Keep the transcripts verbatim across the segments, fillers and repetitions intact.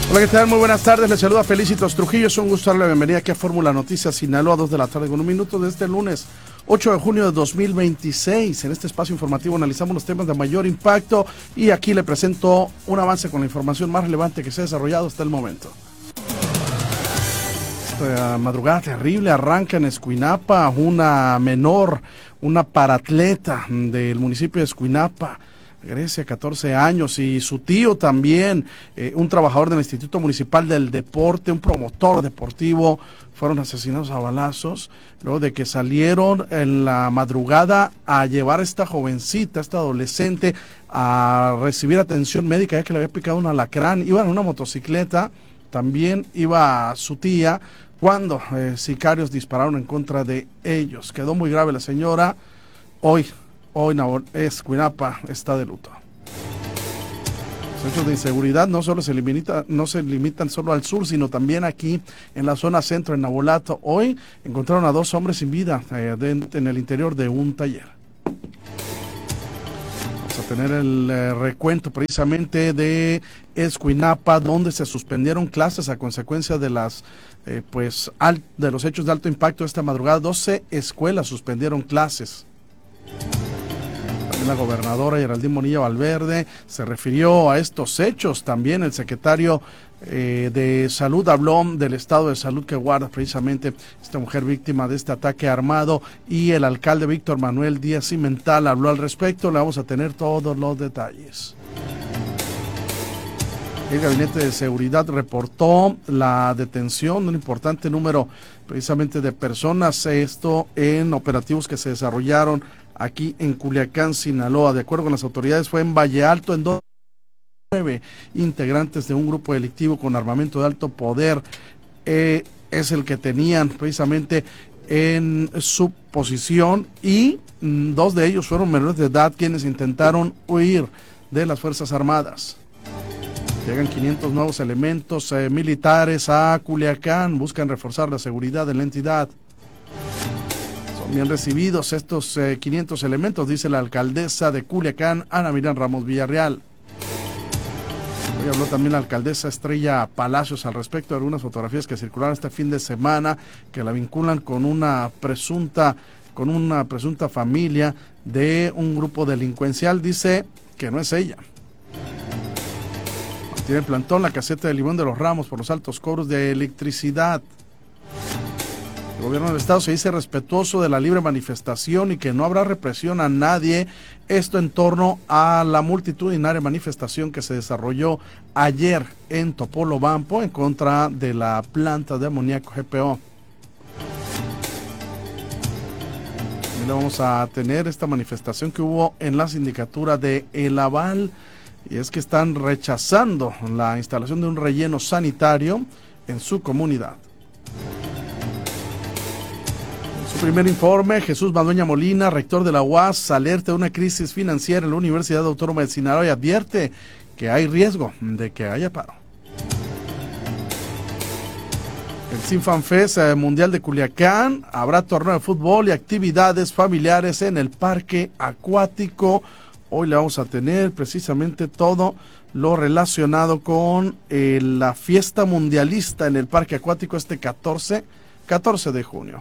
Hola, ¿qué tal? Muy buenas tardes, les saluda Felicitos Trujillo, es un gusto darle la bienvenida aquí a Fórmula Noticias Sinaloa, dos de la tarde con un minuto de este lunes ocho de junio de dos mil veintiséis. En este espacio informativo analizamos los temas de mayor impacto y aquí le presento un avance con la información más relevante que se ha desarrollado hasta el momento. Esta madrugada terrible arranca en Escuinapa, una menor, una paratleta del municipio de Escuinapa, Grecia, catorce años, y su tío también, eh, un trabajador del Instituto Municipal del Deporte, un promotor deportivo, fueron asesinados a balazos, luego de que salieron en la madrugada a llevar a esta jovencita, esta adolescente, a recibir atención médica, ya que le había picado un alacrán. Iban en una motocicleta, también iba su tía, cuando eh, sicarios dispararon en contra de ellos. Quedó muy grave la señora. Hoy Hoy Escuinapa está de luto. Los hechos de inseguridad no solo se limita, no se limitan solo al sur, sino también aquí en la zona centro, en Navolato. Hoy encontraron a dos hombres sin vida eh, de, en el interior de un taller. Vamos a tener el eh, recuento precisamente de Escuinapa, donde se suspendieron clases a consecuencia de las eh, pues al, de los hechos de alto impacto esta madrugada. doce escuelas suspendieron clases. La gobernadora Geraldine Bonilla Valverde se refirió a estos hechos. También el secretario eh, de Salud habló del estado de salud que guarda precisamente esta mujer víctima de este ataque armado, y el alcalde Víctor Manuel Díaz Cimental habló al respecto. Le vamos a tener todos los detalles. El Gabinete de Seguridad reportó la detención de un importante número precisamente de personas, esto en operativos que se desarrollaron aquí en Culiacán, Sinaloa. De acuerdo con las autoridades, fue en Valle Alto, en donde nueve integrantes de un grupo delictivo con armamento de alto poder eh, es el que tenían precisamente en su posición, y mm, dos de ellos fueron menores de edad quienes intentaron huir de las Fuerzas Armadas. Llegan quinientos nuevos elementos eh, militares a Culiacán, buscan reforzar la seguridad de la entidad. Bien recibidos estos eh, quinientos elementos, dice la alcaldesa de Culiacán, Ana Miriam Ramos Villarreal. Hoy habló también la alcaldesa Estrella Palacios al respecto de algunas fotografías que circularon este fin de semana que la vinculan con una presunta, con una presunta familia de un grupo delincuencial. Dice que no es ella. Tiene plantón la caseta de Limón de los Ramos por los altos cobros de electricidad. El gobierno del estado se dice respetuoso de la libre manifestación y que no habrá represión a nadie. Esto en torno a la multitudinaria manifestación que se desarrolló ayer en Topolobampo en contra de la planta de amoníaco G P O. Y le vamos a tener esta manifestación que hubo en la sindicatura de El Aval, y es que están rechazando la instalación de un relleno sanitario en su comunidad. Primer informe, Jesús Madueña Molina, rector de la U A S, alerta de una crisis financiera en la Universidad Autónoma de Sinaloa y advierte que hay riesgo de que haya paro. El Sinfanfest Mundial de Culiacán, habrá torneo de fútbol y actividades familiares en el parque acuático. Hoy le vamos a tener precisamente todo lo relacionado con eh, la fiesta mundialista en el parque acuático este catorce de junio.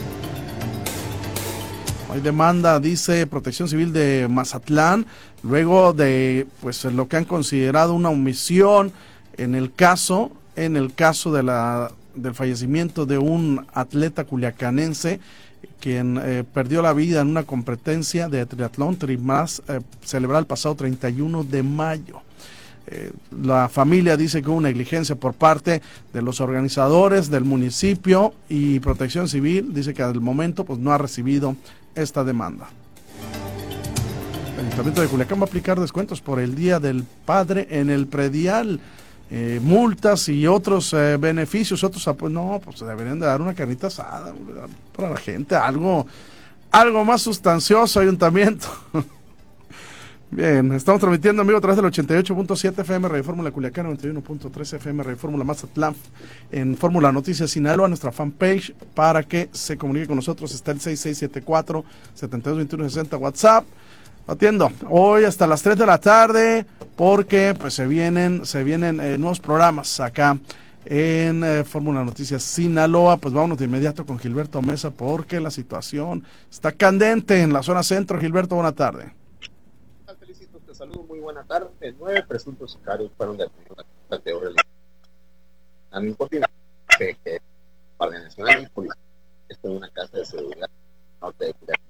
Hay demanda, dice Protección Civil de Mazatlán, luego de pues lo que han considerado una omisión en el caso, en el caso de la del fallecimiento de un atleta culiacanense quien eh, perdió la vida en una competencia de triatlón Trimás eh, celebrada el pasado treinta y uno de mayo. Eh, la familia dice que hubo una negligencia por parte de los organizadores del municipio, y Protección Civil dice que al momento pues no ha recibido esta demanda. El Ayuntamiento de Culiacán va a aplicar descuentos por el Día del Padre en el predial, eh, multas y otros eh, beneficios, otros pues no, pues deberían de dar una carnita asada para la gente, algo, algo más sustancioso, Ayuntamiento. Bien, estamos transmitiendo, amigo, a través del ochenta y ocho punto siete F M Radio Fórmula Culiacán, noventa y uno punto tres F M Radio Fórmula Mazatlán, en Fórmula Noticias Sinaloa, nuestra fanpage, para que se comunique con nosotros. Está el seis seis siete cuatro, siete dos dos uno seis cero, WhatsApp, Atiendo. Hoy hasta las tres de la tarde, porque pues se vienen, se vienen eh, nuevos programas acá en eh, Fórmula Noticias Sinaloa. Pues vámonos de inmediato con Gilberto Mesa, porque la situación está candente en la zona centro. Gilberto, buena tarde. Felicito, te saludo, muy buena tarde. Nueve presuntos sicarios fueron detenidos ante la nicotina que Guardia Nacional y Policía. Esto es una casa de seguridad norte de Culiacán.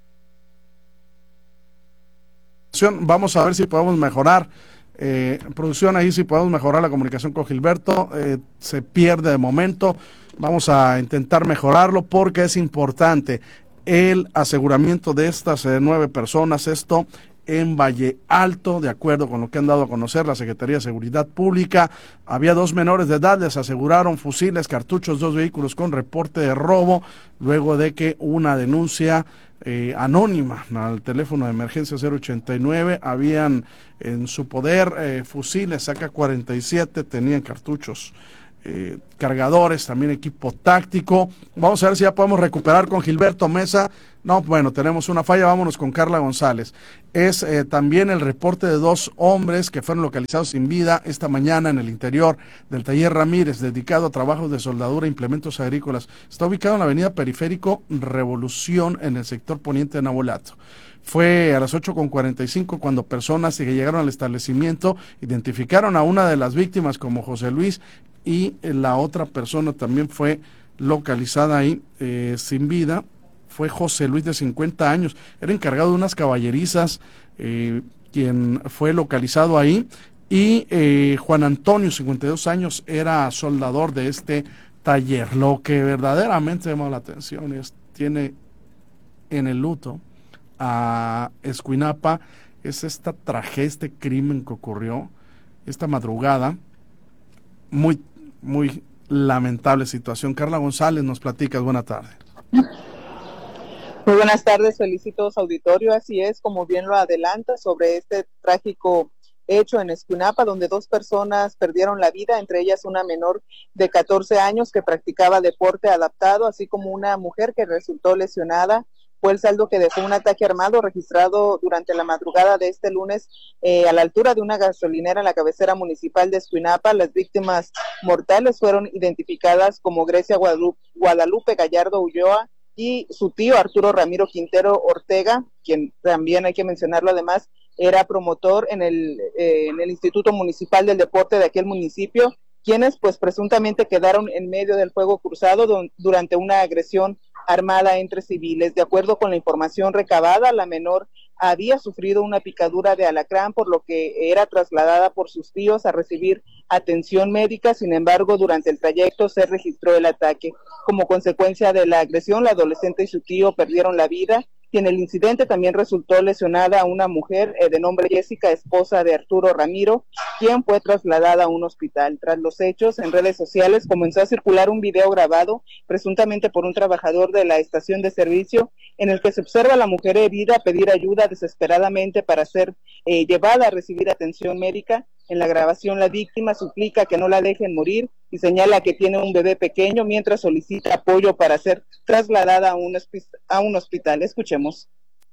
Vamos a ver si podemos mejorar, eh, producción, ahí si podemos mejorar la comunicación con Gilberto. Eh, se pierde de momento, vamos a intentar mejorarlo porque es importante el aseguramiento de estas eh, nueve personas, esto en Valle Alto, de acuerdo con lo que han dado a conocer la Secretaría de Seguridad Pública. Había dos menores de edad, les aseguraron fusiles, cartuchos, dos vehículos con reporte de robo, luego de que una denuncia eh, anónima al teléfono de emergencia cero ochenta y nueve, habían en su poder eh, fusiles A K cuarenta y siete, tenían cartuchos, eh, cargadores, también equipo táctico. Vamos a ver si ya podemos recuperar con Gilberto Mesa. No, bueno, tenemos una falla, vámonos con Carla González. Es eh, también el reporte de dos hombres que fueron localizados sin vida esta mañana en el interior del taller Ramírez, dedicado a trabajos de soldadura e implementos agrícolas. Está ubicado en la avenida Periférico Revolución, en el sector poniente de Navolato. Fue a las ocho con cuarenta y cinco cuando personas que llegaron al establecimiento identificaron a una de las víctimas como José Luis, y la otra persona también fue localizada ahí eh, sin vida. Fue José Luis, de cincuenta años, era encargado de unas caballerizas, eh, quien fue localizado ahí, y eh, Juan Antonio, cincuenta y dos años, era soldador de este taller. Lo que verdaderamente llama la atención es, tiene en el luto a Escuinapa, es esta tragedia, este crimen que ocurrió esta madrugada, muy, muy lamentable situación. Carla González, nos platicas, buena tarde. Muy buenas tardes, felicitos auditorio. Así es, como bien lo adelanta, sobre este trágico hecho en Escuinapa, donde dos personas perdieron la vida, entre ellas una menor de catorce años que practicaba deporte adaptado, así como una mujer que resultó lesionada. Fue el saldo que dejó un ataque armado registrado durante la madrugada de este lunes eh, a la altura de una gasolinera en la cabecera municipal de Escuinapa. Las víctimas mortales fueron identificadas como Grecia Guadalupe, Guadalupe Gallardo Ulloa y su tío Arturo Ramiro Quintero Ortega, quien también, hay que mencionarlo además, era promotor en el, eh, en el Instituto Municipal del Deporte de aquel municipio, quienes pues presuntamente quedaron en medio del fuego cruzado don, durante una agresión armada entre civiles. De acuerdo con la información recabada, la menor había sufrido una picadura de alacrán, por lo que era trasladada por sus tíos a recibir atención médica. Sin embargo, durante el trayecto se registró el ataque. Como consecuencia de la agresión, la adolescente y su tío perdieron la vida, y en el incidente también resultó lesionada una mujer eh, de nombre Jessica, esposa de Arturo Ramiro, quien fue trasladada a un hospital. Tras los hechos, en redes sociales comenzó a circular un video grabado presuntamente por un trabajador de la estación de servicio, en el que se observa a la mujer herida pedir ayuda desesperadamente para ser eh, llevada a recibir atención médica. En la grabación, la víctima suplica que no la dejen morir y señala que tiene un bebé pequeño, mientras solicita apoyo para ser trasladada a un, a un hospital. Escuchemos.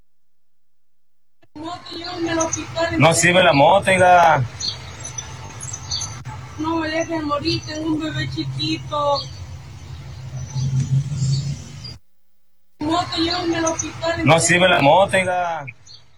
No sirve la moto, oiga. No me dejen morir, tengo un bebé chiquito. Moto, llévenme al hospital. No sirve la moto, oiga.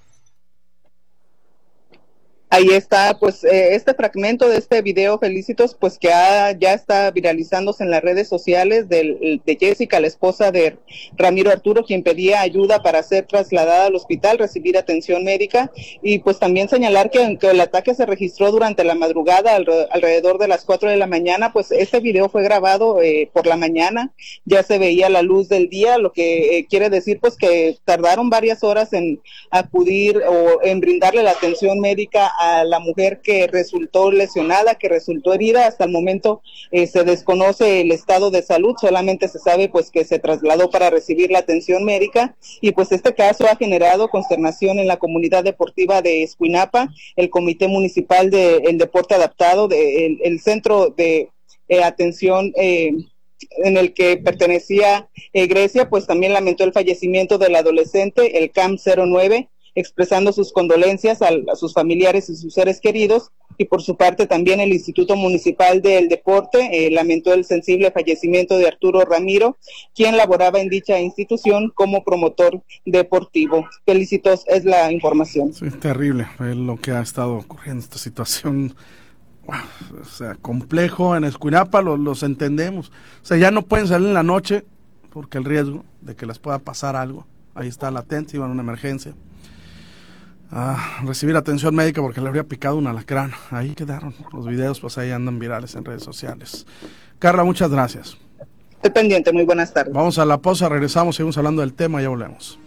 Ahí está, pues, eh, este fragmento de este video, Felicitos, pues que ha, ya está viralizándose en las redes sociales del, de Jessica, la esposa de Ramiro Arturo, quien pedía ayuda para ser trasladada al hospital, recibir atención médica, y pues también señalar que aunque el ataque se registró durante la madrugada, al, alrededor de las cuatro de la mañana, pues este video fue grabado eh, por la mañana, ya se veía la luz del día, lo que eh, quiere decir pues que tardaron varias horas en acudir o en brindarle la atención médica a la mujer que resultó lesionada, que resultó herida. Hasta el momento eh, se desconoce el estado de salud, solamente se sabe pues que se trasladó para recibir la atención médica, y pues este caso ha generado consternación en la comunidad deportiva de Escuinapa. El Comité Municipal del de Deporte Adaptado, de, el, el centro de eh, atención eh, en el que pertenecía eh, Grecia, pues también lamentó el fallecimiento del adolescente, el C A M cero nueve, expresando sus condolencias a, a sus familiares y sus seres queridos. Y por su parte también el Instituto Municipal del Deporte eh, lamentó el sensible fallecimiento de Arturo Ramiro, quien laboraba en dicha institución como promotor deportivo. Felicitos, es la información. Sí, terrible es lo que ha estado ocurriendo, esta situación, wow, o sea, complejo en Escuinapa, lo, los entendemos. O sea, ya no pueden salir en la noche porque el riesgo de que les pueda pasar algo, ahí está latente, iban a una emergencia. A recibir atención médica porque le habría picado un alacrán. Ahí quedaron los videos, pues ahí andan virales en redes sociales. Carla, muchas gracias. Estoy pendiente, muy buenas tardes. Vamos a la pausa, regresamos, seguimos hablando del tema, ya volvemos.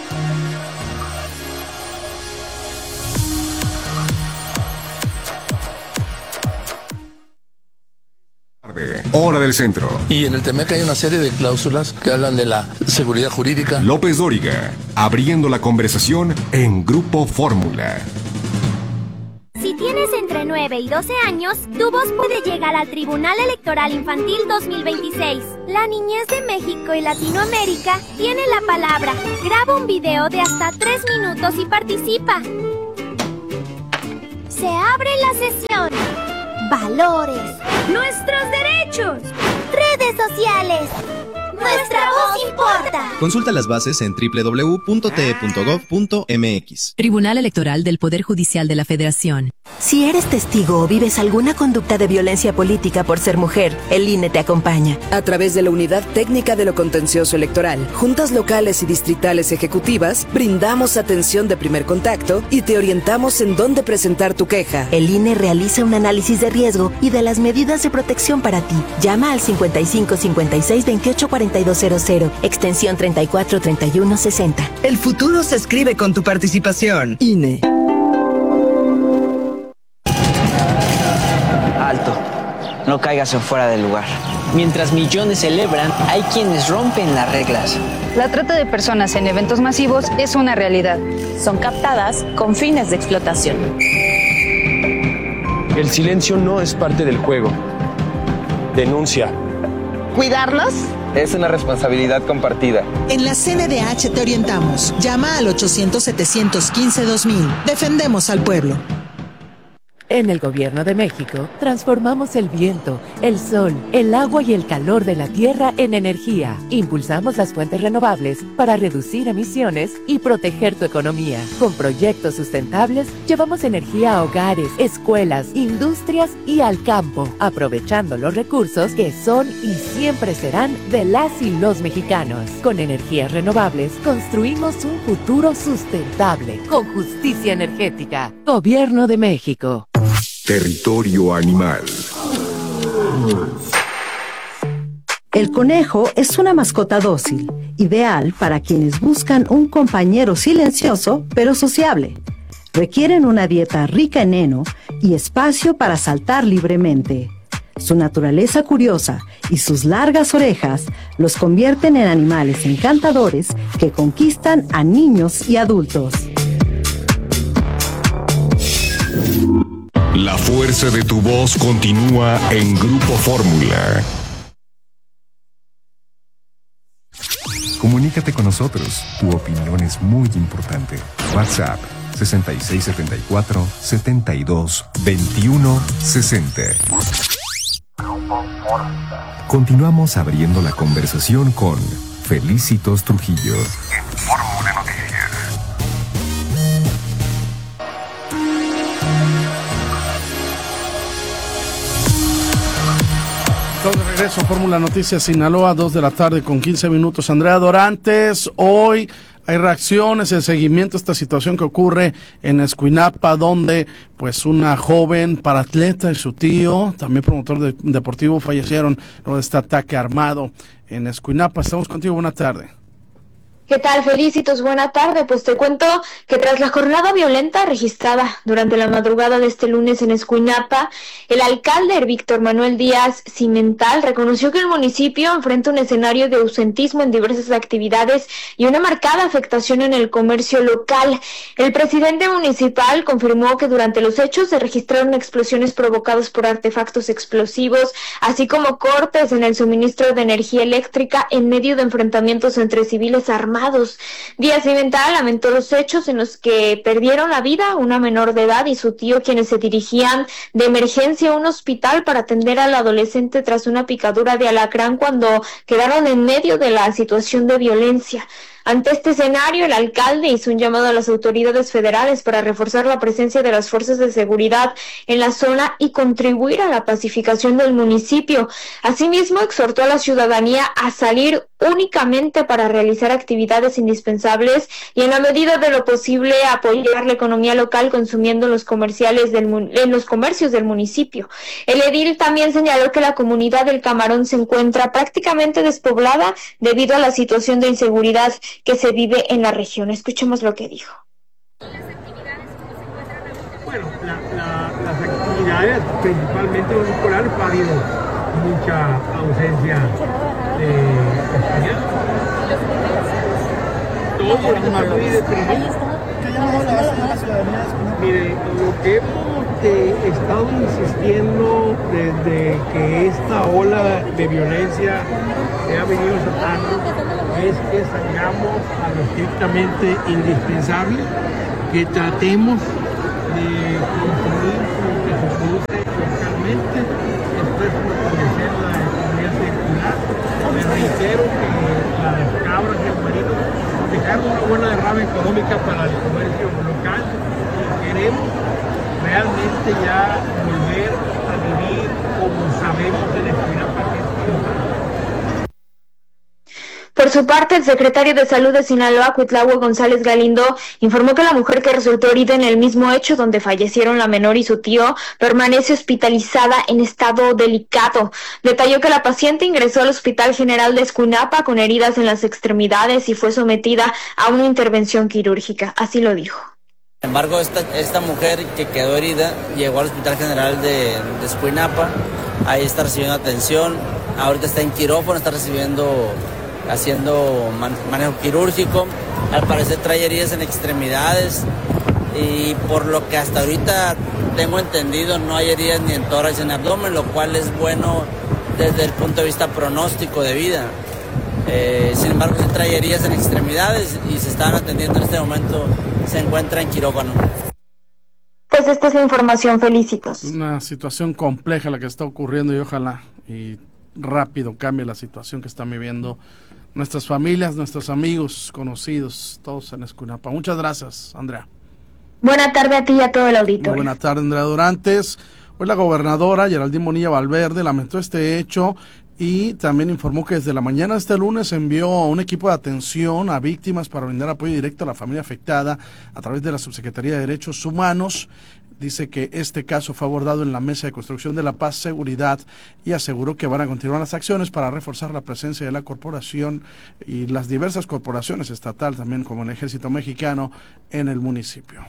Hora del centro. Y en el T M E C hay una serie de cláusulas que hablan de la seguridad jurídica. López Dóriga, abriendo la conversación en Grupo Fórmula. Si tienes entre nueve y doce años, tu voz puede llegar al Tribunal Electoral Infantil dos mil veintiséis. La niñez de México y Latinoamérica tiene la palabra. Graba un video de hasta tres minutos y participa. Se abre la sesión. Valores. Nuestros derechos. Redes sociales. Nuestra voz importa. Consulta las bases en doble u doble u doble u punto t e punto gov punto m x. Tribunal Electoral del Poder Judicial de la Federación. Si eres testigo o vives alguna conducta de violencia política por ser mujer, el I N E te acompaña. A través de la Unidad Técnica de lo Contencioso Electoral, juntas locales y distritales ejecutivas, brindamos atención de primer contacto y te orientamos en dónde presentar tu queja. El I N E realiza un análisis de riesgo y de las medidas de protección para ti. Llama al cincuenta y cinco cincuenta y seis veintiocho cuarenta y dos cero cero, extensión treinta y cuatro treinta y uno sesenta. El futuro se escribe con tu participación. I N E. Alto, no caigas en fuera del lugar. Mientras millones celebran, hay quienes rompen las reglas. La trata de personas en eventos masivos es una realidad. Son captadas con fines de explotación. El silencio no es parte del juego. Denuncia. ¿Cuidarlos? Es una responsabilidad compartida. En la C N D H te orientamos. Llama al ochocientos setecientos quince dos mil. Defendemos al pueblo. En el Gobierno de México, transformamos el viento, el sol, el agua y el calor de la tierra en energía. Impulsamos las fuentes renovables para reducir emisiones y proteger tu economía. Con proyectos sustentables, llevamos energía a hogares, escuelas, industrias y al campo, aprovechando los recursos que son y siempre serán de las y los mexicanos. Con energías renovables, construimos un futuro sustentable, con justicia energética. Gobierno de México. Territorio animal. El conejo es una mascota dócil, ideal para quienes buscan un compañero silencioso pero sociable. Requieren una dieta rica en heno y espacio para saltar libremente. Su naturaleza curiosa y sus largas orejas los convierten en animales encantadores que conquistan a niños y adultos. La fuerza de tu voz continúa en Grupo Fórmula. Comunícate con nosotros. Tu opinión es muy importante. WhatsApp sesenta y seis setenta y cuatro setenta y dos veintiuno sesenta. Continuamos abriendo la conversación con Felicitos Trujillo. En Fórmula Noticias. Todo de regreso, Fórmula Noticias Sinaloa, dos de la tarde con quince minutos. Andrea Dorantes, hoy hay reacciones en seguimiento a esta situación que ocurre en Escuinapa, donde pues una joven paratleta y su tío, también promotor de, deportivo, fallecieron luego de este ataque armado en Escuinapa. Estamos contigo, buena tarde. ¿Qué tal, Felicitos? Buena tarde. Pues te cuento que tras la jornada violenta registrada durante la madrugada de este lunes en Escuinapa, el alcalde Víctor Manuel Díaz Cimental reconoció que el municipio enfrenta un escenario de ausentismo en diversas actividades y una marcada afectación en el comercio local. El presidente municipal confirmó que durante los hechos se registraron explosiones provocadas por artefactos explosivos, así como cortes en el suministro de energía eléctrica en medio de enfrentamientos entre civiles armados quemados. Díaz Cimental lamentó los hechos en los que perdieron la vida una menor de edad y su tío, quienes se dirigían de emergencia a un hospital para atender al adolescente tras una picadura de alacrán cuando quedaron en medio de la situación de violencia. Ante este escenario, el alcalde hizo un llamado a las autoridades federales para reforzar la presencia de las fuerzas de seguridad en la zona y contribuir a la pacificación del municipio. Asimismo, exhortó a la ciudadanía a salir únicamente para realizar actividades indispensables y, en la medida de lo posible, apoyar la economía local consumiendo los comerciales del, en los comercios del municipio. El edil también señaló que la comunidad del Camarón se encuentra prácticamente despoblada debido a la situación de inseguridad que se vive en la región. Escuchemos lo que dijo. Bueno, la, la, las actividades, principalmente los escolares, ha habido mucha ausencia de español. Todo está muy deprimido. Mire, lo que hemos eh, estado insistiendo desde que esta ola de violencia se ha venido desatando es que salgamos a lo estrictamente indispensable, que tratemos de consumir lo que se produce localmente, después fortalecer la economía circular. Me reitero que las cabras y el marino dejaron una buena derrama económica para el comercio local y queremos realmente ya volver a vivir como sabemos en Escuinapa, que es ciudad. Por su parte, el secretario de Salud de Sinaloa, Cuitlahua González Galindo, informó que la mujer que resultó herida en el mismo hecho donde fallecieron la menor y su tío permanece hospitalizada en estado delicado. Detalló que la paciente ingresó al Hospital General de Escuinapa con heridas en las extremidades y fue sometida a una intervención quirúrgica. Así lo dijo. Sin embargo, esta, esta mujer que quedó herida llegó al Hospital General de, de Escuinapa. Ahí está recibiendo atención. Ahorita está en quirófano, está recibiendo... haciendo man, manejo quirúrgico. Al parecer trae heridas en extremidades y por lo que hasta ahorita tengo entendido no hay heridas ni en tórax ni en abdomen, lo cual es bueno desde el punto de vista pronóstico de vida. Eh, sin embargo, sí trae heridas en extremidades y se están atendiendo en este momento, se encuentra en quirófano. Pues esta es la información, Felicitos. Una situación compleja la que está ocurriendo y ojalá y rápido cambie la situación que están viviendo nuestras familias, nuestros amigos, conocidos, todos en Escuinapa. Muchas gracias, Andrea. Buena tarde a ti y a todo el auditorio. Buena tarde, Andrea Durantes. Hoy la gobernadora Geraldine Bonilla Valverde lamentó este hecho y también informó que desde la mañana de este lunes envió un equipo de atención a víctimas para brindar apoyo directo a la familia afectada a través de la Subsecretaría de Derechos Humanos. Dice que este caso fue abordado en la Mesa de Construcción de la Paz, Seguridad y aseguró que van a continuar las acciones para reforzar la presencia de la corporación y las diversas corporaciones estatales, también como el Ejército Mexicano, en el municipio.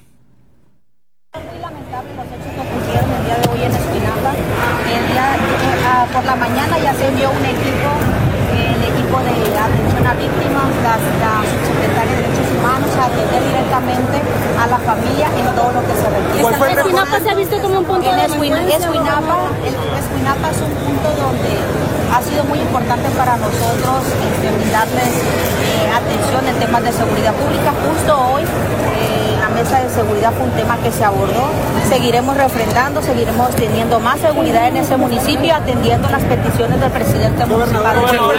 Es muy lamentable los hechos que ocurrieron el día de hoy en Escuinapa. El día, eh, por la mañana ya se envió un equipo, eh, el equipo de atención a víctimas, la, la subsecretaria de Derechos Humanos, a atender directamente a la familia en todo lo que se requiere. Escuinapa se ha visto como un punto en de Escuinapa, Escuinapa, Escuinapa es un punto donde ha sido muy importante para nosotros este, brindarles eh, atención en temas de seguridad pública. Justo hoy eh, la mesa de seguridad fue un tema que se abordó. Seguiremos refrendando, seguiremos teniendo más seguridad en ese municipio, atendiendo las peticiones del presidente municipal.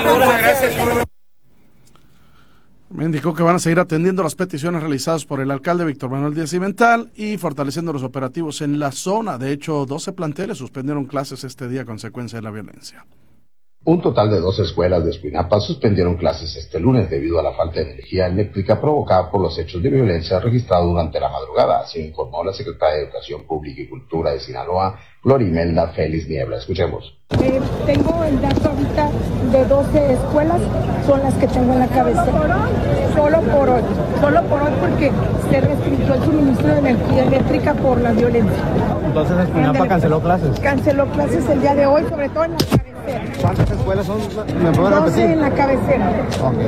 Me indicó que van a seguir atendiendo las peticiones realizadas por el alcalde Víctor Manuel Díaz Cimental y fortaleciendo los operativos en la zona. De hecho, doce planteles suspendieron clases este día a consecuencia de la violencia. Un total de dos escuelas de Escuinapa suspendieron clases este lunes debido a la falta de energía eléctrica provocada por los hechos de violencia registrados durante la madrugada, así informó la secretaria de Educación Pública y Cultura de Sinaloa, Florimelda Félix Niebla. Escuchemos. Eh, tengo el dato ahorita de doce escuelas, son las que tengo en la cabecera. Solo por hoy, solo por hoy porque se restringió el suministro de energía eléctrica por la violencia. Entonces Escuinapa canceló clases. Canceló clases el día de hoy, sobre todo en la cabecera. ¿Cuántas escuelas son? ¿Me pueden repetir? doce en la cabecera. Okay.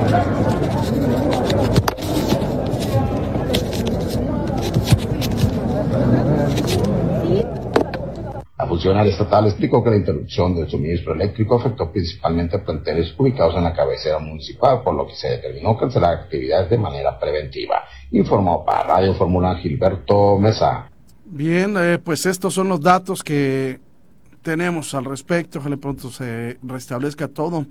La funcionaria estatal explicó que la interrupción del suministro eléctrico afectó principalmente planteles ubicados en la cabecera municipal, por lo que se determinó cancelar actividades de manera preventiva. Informó para Radio Fórmula Gilberto Mesa. Bien, eh, pues estos son los datos que tenemos al respecto. Ojalá pronto se restablezca todo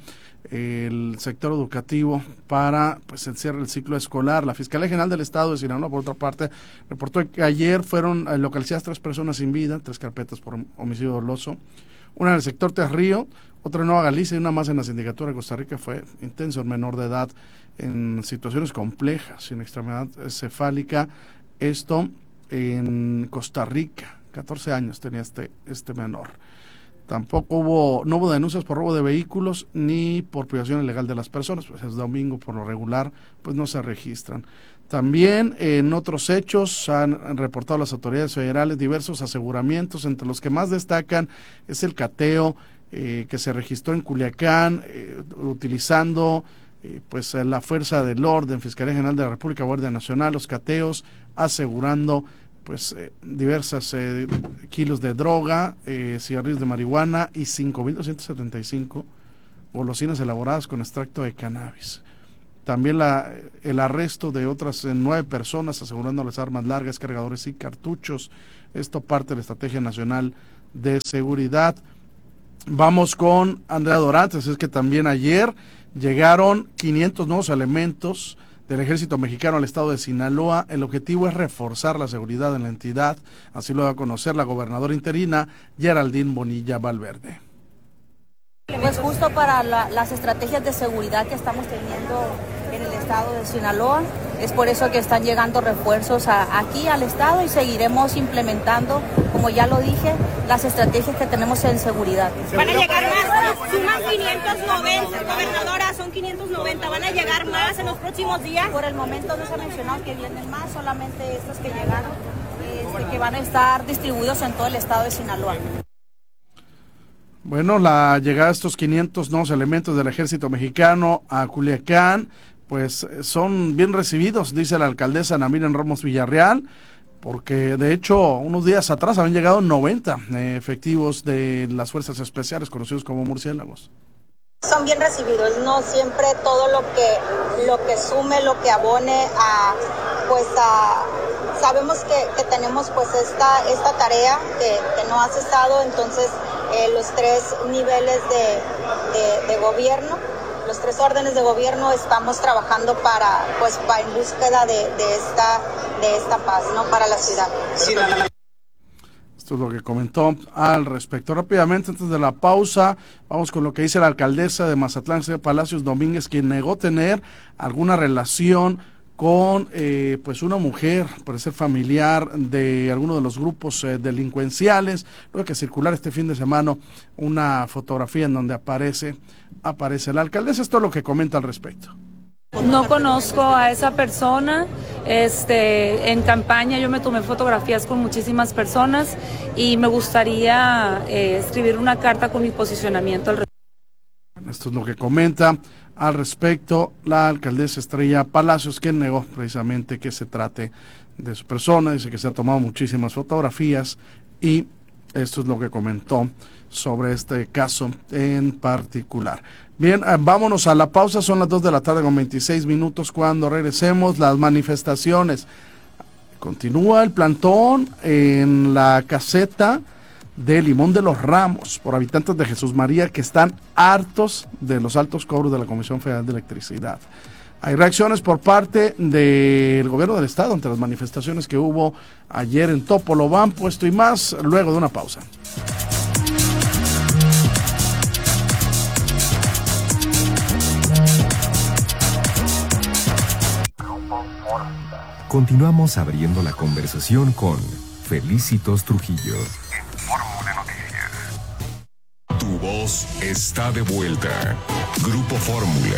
el sector educativo para pues el cierre del ciclo escolar. La Fiscalía General del Estado de Sinaloa, por otra parte, reportó que ayer fueron localizadas tres personas sin vida, tres carpetas por homicidio doloso, una en el sector Terrío, otra en Nueva Galicia y una más en la Sindicatura de Costa Rica. Fue intenso, el menor de edad en situaciones complejas, sin extremidad cefálica. Esto en Costa Rica, catorce años tenía este, este menor. Tampoco hubo, no hubo denuncias por robo de vehículos ni por privación ilegal de las personas, pues es domingo, por lo regular, pues no se registran. También en otros hechos han reportado las autoridades federales diversos aseguramientos, entre los que más destacan es el cateo eh, que se registró en Culiacán, eh, utilizando eh, pues la fuerza del orden, Fiscalía General de la República, Guardia Nacional, los cateos asegurando pues eh, diversas eh, kilos de droga, eh, cigarrillos de marihuana y cinco mil doscientos setenta y cinco golosinas elaboradas con extracto de cannabis. También la, el arresto de otras eh, nueve personas asegurándoles armas largas, cargadores y cartuchos. Esto parte de la Estrategia Nacional de Seguridad. Vamos con Andrea Dorantes. Es que también ayer llegaron quinientos nuevos elementos del Ejército Mexicano al estado de Sinaloa. El objetivo es reforzar la seguridad en la entidad, así lo va a conocer la gobernadora interina Geraldine Bonilla Valverde. Pues justo para la, las estrategias de seguridad que estamos teniendo en el estado de Sinaloa, es por eso que están llegando refuerzos a, aquí al estado y seguiremos implementando, como ya lo dije, las estrategias que tenemos en seguridad. Van a llegar más, suman quinientos noventa, gobernadora, son quinientos noventa, ¿van a llegar más en los próximos días? Por el momento no se ha mencionado que vienen más, solamente estos que llegaron, este, que van a estar distribuidos en todo el estado de Sinaloa. Bueno, la llegada de estos quinientos nuevos elementos del Ejército Mexicano a Culiacán, pues son bien recibidos, dice la alcaldesa Ana Miriam Ramos Villarreal, porque de hecho unos días atrás habían llegado noventa eh, efectivos de las fuerzas especiales, conocidos como murciélagos. Son bien recibidos, no siempre todo lo que lo que sume, lo que abone a, pues a, sabemos que, que tenemos pues esta esta tarea que, que no ha cesado, entonces eh, los tres niveles de, de, de gobierno, los tres órdenes de gobierno estamos trabajando para pues para en búsqueda de, de esta de esta paz, ¿no? Para la ciudad. Sí, la... Esto es lo que comentó al respecto. Rápidamente, antes de la pausa, vamos con lo que dice la alcaldesa de Mazatlán, Palacios Domínguez, quien negó tener alguna relación con eh, pues una mujer, parece familiar de alguno de los grupos eh, delincuenciales. Luego que circular este fin de semana una fotografía en donde aparece, aparece la alcaldesa. Esto es lo que comenta al respecto. No conozco a esa persona. Este, en campaña yo me tomé fotografías con muchísimas personas y me gustaría eh, escribir una carta con mi posicionamiento al respecto. Esto es lo que comenta al respecto la alcaldesa Estrella Palacios, que negó precisamente que se trate de su persona. Dice que se ha tomado muchísimas fotografías y esto es lo que comentó sobre este caso en particular. Bien, eh, vámonos a la pausa, son las dos de la tarde con veintiséis minutos. Cuando regresemos, las manifestaciones. Continúa el plantón en la caseta de Limón de los Ramos por habitantes de Jesús María que están hartos de los altos cobros de la Comisión Federal de Electricidad. Hay reacciones por parte del gobierno del estado ante las manifestaciones que hubo ayer en Topolobampo, esto y más luego de una pausa. Continuamos abriendo la conversación con Felicitos Trujillo. Fórmula Noticias. Tu voz está de vuelta. Grupo Fórmula.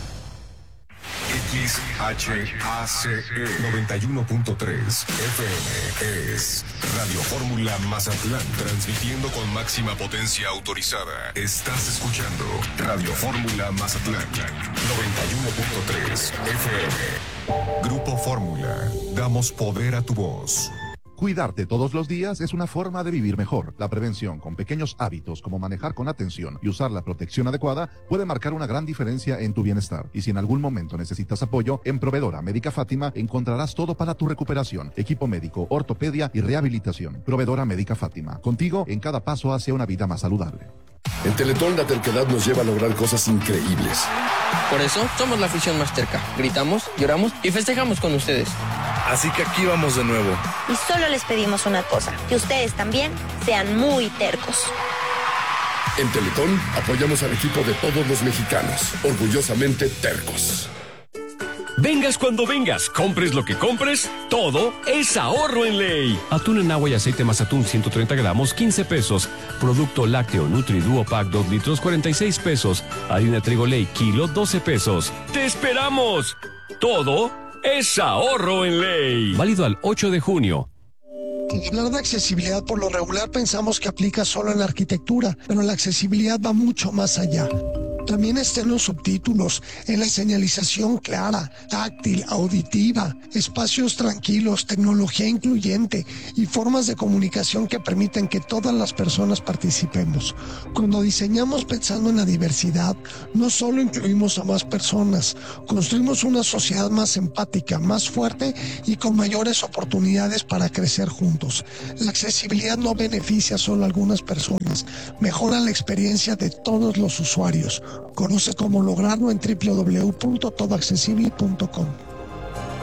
X H A C E noventa y uno punto tres F M es Radio Fórmula Mazatlán, transmitiendo con máxima potencia autorizada. Estás escuchando Radio Fórmula Mazatlán noventa y uno punto tres F M. Grupo Fórmula, damos poder a tu voz. Cuidarte todos los días es una forma de vivir mejor. La prevención con pequeños hábitos como manejar con atención y usar la protección adecuada puede marcar una gran diferencia en tu bienestar. Y si en algún momento necesitas apoyo, en Proveedora Médica Fátima encontrarás todo para tu recuperación: equipo médico, ortopedia y rehabilitación. Proveedora Médica Fátima, contigo en cada paso hacia una vida más saludable. En Teletón la terquedad nos lleva a lograr cosas increíbles. Por eso somos la afición más terca. Gritamos, lloramos y festejamos con ustedes. Así que aquí vamos de nuevo. Y solo les pedimos una cosa: que ustedes también sean muy tercos. En Teletón apoyamos al equipo de todos los mexicanos, orgullosamente tercos. Vengas cuando vengas, compres lo que compres, todo es ahorro en Ley. Atún en agua y aceite más atún ciento treinta gramos, quince pesos. Producto lácteo Nutri Duo Pack dos litros, cuarenta y seis pesos. Harina trigo Ley kilo, doce pesos. ¡Te esperamos! Todo es ahorro en Ley. Válido al ocho de junio. Hablar de accesibilidad por lo regular pensamos que aplica solo en la arquitectura, pero la accesibilidad va mucho más allá. También está en los subtítulos, en la señalización clara, táctil, auditiva, espacios tranquilos, tecnología incluyente y formas de comunicación que permiten que todas las personas participemos. Cuando diseñamos pensando en la diversidad, no solo incluimos a más personas, construimos una sociedad más empática, más fuerte y con mayores oportunidades para crecer juntos. La accesibilidad no beneficia solo a algunas personas, mejora la experiencia de todos los usuarios. Conoce cómo lograrlo en doble u doble u doble u punto todo accesible punto com.